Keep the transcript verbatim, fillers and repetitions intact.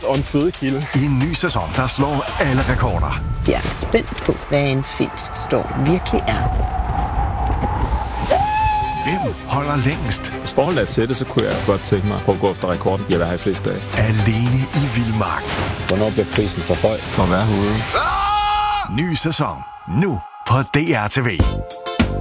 og en fødekilde. I en ny sæson, der slår alle rekorder. Jeg er spændt på, hvad en fedtst storm virkelig er. Hvem holder længst? Hvis forholdet er til det, så kunne jeg godt tænke mig at gå efter rekorden. Jeg vil have i flest dage. Alene i vildmark. Hvornår bliver prisen for høj for at være herude? Ah! Ny sæson. Nu på D R T V.